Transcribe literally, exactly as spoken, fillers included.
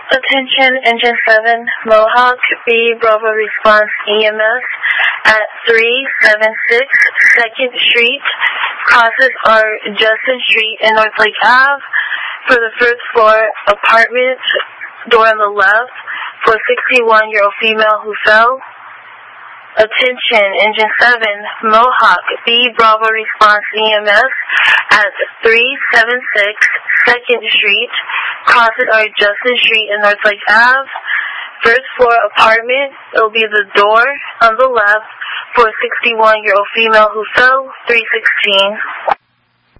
Attention Engine seven, Mohawk, B Bravo Response E M S at three seven six second Street. Crosses are Justin Street and North Lake Ave for the first floor apartment, door on the left, for a sixty-one-year-old female who fell. Attention Engine seven, Mohawk, B Bravo Response E M S at three seven six second Street. Crosses are Justin Street and North Lake Ave. First floor apartment, it'll be the door on the left for a sixty-one-year-old female who fell, three sixteen.